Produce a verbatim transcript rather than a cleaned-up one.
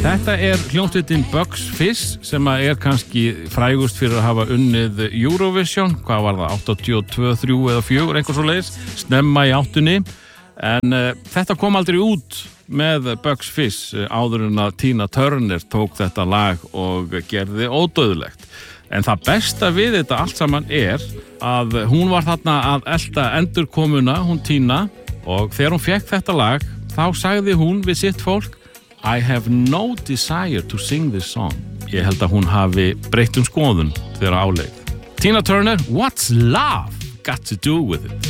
Þetta er hljómsveitin Bucks Fizz sem að er kannski frægust fyrir að hafa unnið Eurovision, hvað var það, áttatíu og tvö, þrjú eða fjögur, eitthvað svoleiðis, snemma í áttunni, en uh, þetta kom aldrei út með Bucks Fizz áður en að Tina Turner tók þetta lag og gerði ódauðlegt. En það besta við þetta allt saman er að hún var þarna að elta endurkomuna, hún Tina, og þegar hún fekk þetta lag, þá sagði hún við sitt fólk I have no desire to sing this song. Ég held að hún hafi breytt um skoðun þegar áleið. Tina Turner, what's love got to do with it?